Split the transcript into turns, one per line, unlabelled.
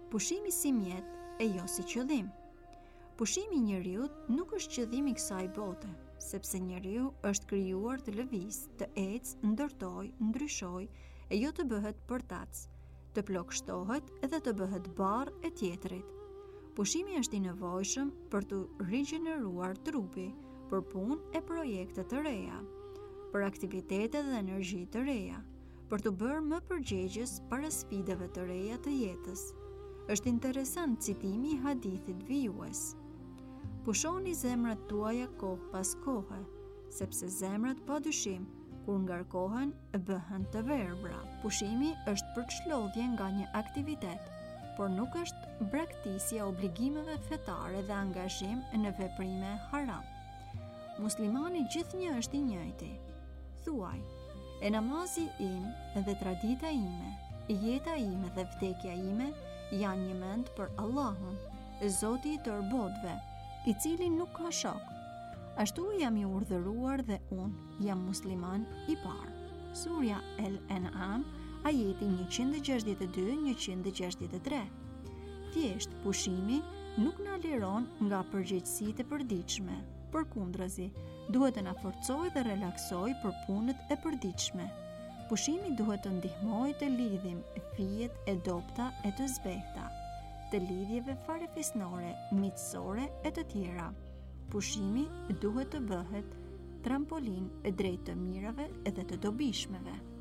Pushimi si mjet e jo si qëllim. Pushimi i njeriut nuk është qëllimi i kësaj bote, sepse njeriu është krijuar të lëvizë, të ecë, ndërtojë, ndryshojë e jo të bëhet përtac, të plagështohet edhe të bëhet barr e tjetrit. Pushimi është i nevojshëm për të rigjeneruar trupi, për punë e projekte të reja, për aktivitete dhe energji të reja, për të bërë më përgjegjës para sfidave të reja të jetës. Është interesant citimi i hadithit vijues. Pushoni zemrat tuaja kohë pas kohe, sepse zemrat padyshim kur ngarkohen bëhen të verbra. Pushimi është përçlodhje nga një aktivitet, por nuk është braktisja e obligimeve fetare dhe angazhim në veprime haram. Muslimani gjithnjë është i njëjti. Thuaj, e namazi im dhe tradita ime, jeta ime dhe vdekja ime janë një mend për Allahun, Zoti i tërë botëve, i cili nuk ka shok. Ashtu jam i urdhëruar dhe unë jam musliman i parë. Surja El-An'am, ajeti 162-163. Thjesht pushimi nuk na liron nga përgjegjësitë e përditshme. Përkundrazi, duhet të na forcojë dhe relaksojë për punët e përditshme. Pushimi duhet të ndihmojë të lidhim fijet e dobta e të zbehta, të lidhjeve farefisnore, miqësore e të tjera. Pushimi duhet të bëhet trampolin drejt të mirave edhe të dobishmeve.